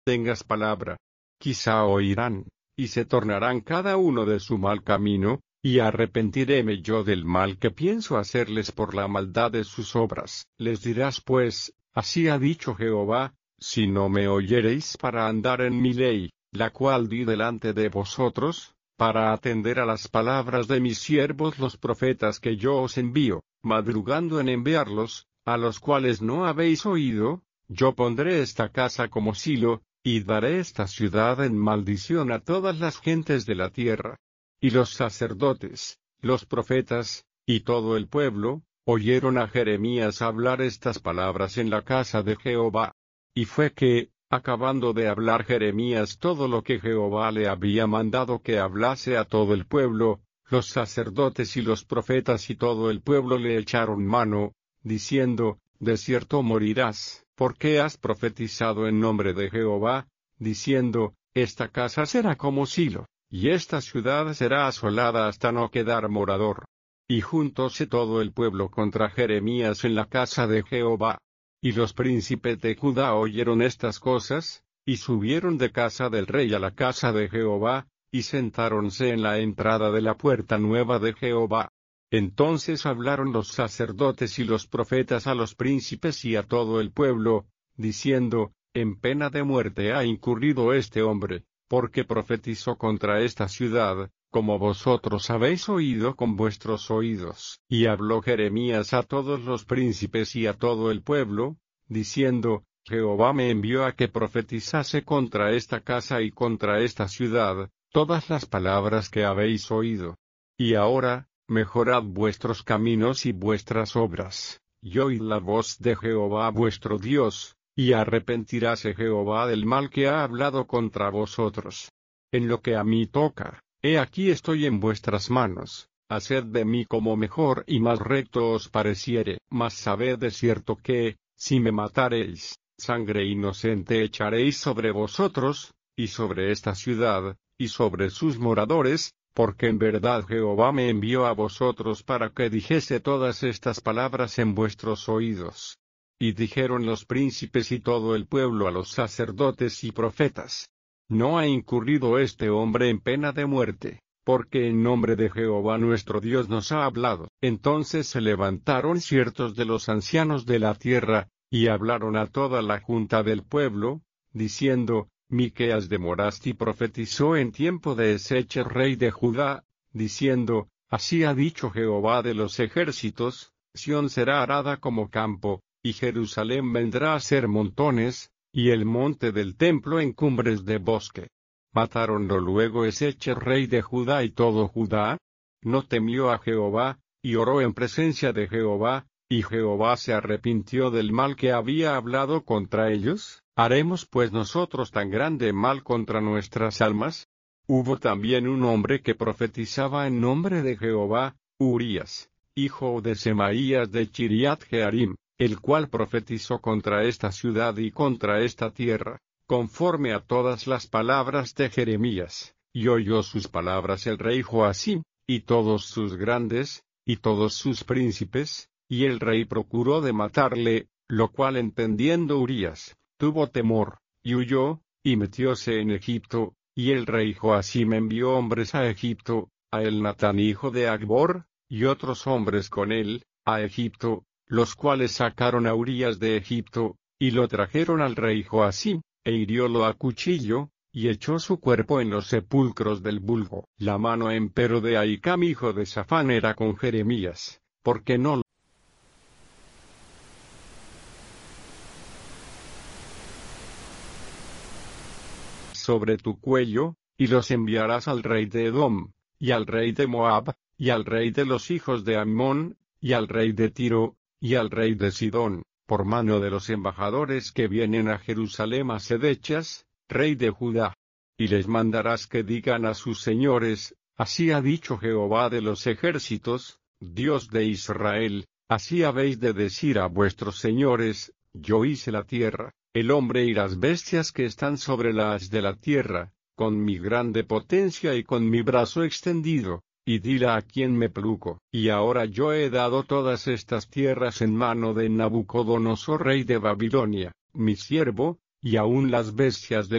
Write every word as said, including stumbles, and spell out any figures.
tengas palabra. Quizá oirán, y se tornarán cada uno de su mal camino, y arrepentiréme yo del mal que pienso hacerles por la maldad de sus obras. Les dirás pues, así ha dicho Jehová, si no me oyereis para andar en mi ley, la cual di delante de vosotros, para atender a las palabras de mis siervos los profetas que yo os envío, madrugando en enviarlos, a los cuales no habéis oído, yo pondré esta casa como Silo, y daré esta ciudad en maldición a todas las gentes de la tierra. Y los sacerdotes, los profetas, y todo el pueblo, oyeron a Jeremías hablar estas palabras en la casa de Jehová. Y fue que, acabando de hablar Jeremías todo lo que Jehová le había mandado que hablase a todo el pueblo, los sacerdotes y los profetas y todo el pueblo le echaron mano, diciendo, de cierto morirás, porque has profetizado en nombre de Jehová, diciendo, esta casa será como Silo, y esta ciudad será asolada hasta no quedar morador. Y juntóse todo el pueblo contra Jeremías en la casa de Jehová. Y los príncipes de Judá oyeron estas cosas, y subieron de casa del rey a la casa de Jehová, y sentáronse en la entrada de la puerta nueva de Jehová. Entonces hablaron los sacerdotes y los profetas a los príncipes y a todo el pueblo, diciendo, en pena de muerte ha incurrido este hombre, porque profetizó contra esta ciudad, como vosotros habéis oído con vuestros oídos. Y habló Jeremías a todos los príncipes y a todo el pueblo, diciendo, Jehová me envió a que profetizase contra esta casa y contra esta ciudad, todas las palabras que habéis oído. Y ahora, mejorad vuestros caminos y vuestras obras, y oíd la voz de Jehová vuestro Dios, y arrepentiráse Jehová del mal que ha hablado contra vosotros. En lo que a mí toca, he aquí estoy en vuestras manos, haced de mí como mejor y más recto os pareciere. Mas sabed de cierto que, si me matareis, sangre inocente echaréis sobre vosotros, y sobre esta ciudad, y sobre sus moradores, porque en verdad Jehová me envió a vosotros para que dijese todas estas palabras en vuestros oídos. Y dijeron los príncipes y todo el pueblo a los sacerdotes y profetas, no ha incurrido este hombre en pena de muerte, porque en nombre de Jehová nuestro Dios nos ha hablado. Entonces se levantaron ciertos de los ancianos de la tierra, y hablaron a toda la junta del pueblo, diciendo, Miqueas de Morasti profetizó en tiempo de Ezequiel rey de Judá, diciendo, así ha dicho Jehová de los ejércitos, Sión será arada como campo, y Jerusalén vendrá a ser montones, y el monte del templo en cumbres de bosque. Matáronlo luego Ezequiel rey de Judá y todo Judá, no temió a Jehová, y oró en presencia de Jehová, y Jehová se arrepintió del mal que había hablado contra ellos. ¿Haremos pues nosotros tan grande mal contra nuestras almas? Hubo también un hombre que profetizaba en nombre de Jehová, Urías, hijo de Semaías de Chiriat Jearim, el cual profetizó contra esta ciudad y contra esta tierra, conforme a todas las palabras de Jeremías, y oyó sus palabras el rey Joacim, y todos sus grandes, y todos sus príncipes, y el rey procuró de matarle, lo cual entendiendo Urías, tuvo temor, y huyó, y metióse en Egipto, y el rey Joacim envió hombres a Egipto, a Elnatán hijo de Acbor, y otros hombres con él, a Egipto, los cuales sacaron a Urías de Egipto, y lo trajeron al rey Joacim, e hiriólo a cuchillo, y echó su cuerpo en los sepulcros del vulgo. La mano empero de Ahicam hijo de Safán era con Jeremías, porque no lo sobre tu cuello, y los enviarás al rey de Edom, y al rey de Moab, y al rey de los hijos de Ammón, y al rey de Tiro, y al rey de Sidón, por mano de los embajadores que vienen a Jerusalén a Sedechas, rey de Judá. Y les mandarás que digan a sus señores, así ha dicho Jehová de los ejércitos, Dios de Israel, así habéis de decir a vuestros señores, yo hice la tierra, el hombre y las bestias que están sobre la haz de la tierra, con mi grande potencia y con mi brazo extendido, y dila a quien me plugo. Y ahora yo he dado todas estas tierras en mano de Nabucodonosor rey de Babilonia, mi siervo, y aun las bestias del